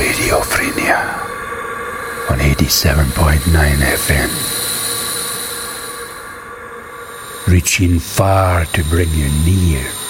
Radiophrenia on 87.9 FM. Reaching far to bring you near.